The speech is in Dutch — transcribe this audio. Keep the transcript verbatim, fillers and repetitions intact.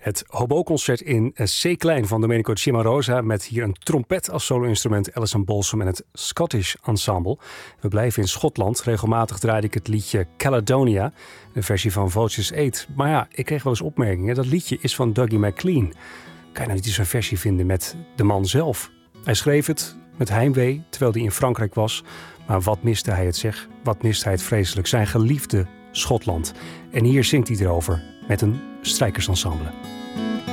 Het hobo-concert in C-klein van Domenico Cimarosa met hier een trompet als solo-instrument, Alison Balsom en het Scottish Ensemble. We blijven in Schotland. Regelmatig draaide ik het liedje Caledonia, een versie van Voices eight. Maar ja, ik kreeg wel eens opmerkingen. Dat liedje is van Dougie MacLean. Kan je nou niet eens een versie vinden met de man zelf? Hij schreef het met heimwee terwijl hij in Frankrijk was. Maar wat miste hij het zeg? Wat miste hij het vreselijk? Zijn geliefde Schotland. En hier zingt hij erover met een strijkersensemble.